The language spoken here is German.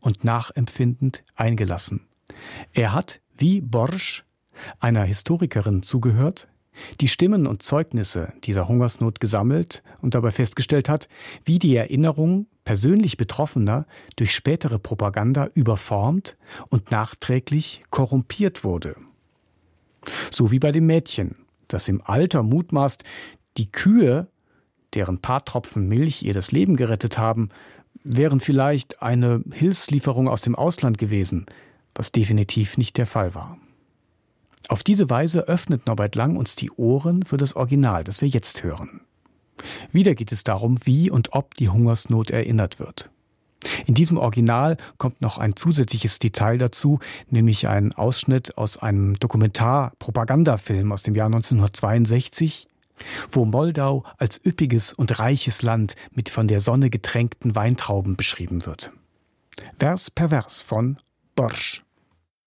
und nachempfindend eingelassen. Er hat, wie Borsch, einer Historikerin zugehört, die Stimmen und Zeugnisse dieser Hungersnot gesammelt und dabei festgestellt hat, wie die Erinnerung persönlich Betroffener durch spätere Propaganda überformt und nachträglich korrumpiert wurde. So wie bei dem Mädchen, das im Alter mutmaßt, die Kühe, deren paar Tropfen Milch ihr das Leben gerettet haben, wären vielleicht eine Hilfslieferung aus dem Ausland gewesen, was definitiv nicht der Fall war. Auf diese Weise öffnet Norbert Lang uns die Ohren für das Original, das wir jetzt hören. Wieder geht es darum, wie und ob die Hungersnot erinnert wird. In diesem Original kommt noch ein zusätzliches Detail dazu, nämlich ein Ausschnitt aus einem Dokumentar-Propagandafilm aus dem Jahr 1962, wo Moldau als üppiges und reiches Land mit von der Sonne getränkten Weintrauben beschrieben wird. Vers per Vers von Borsch.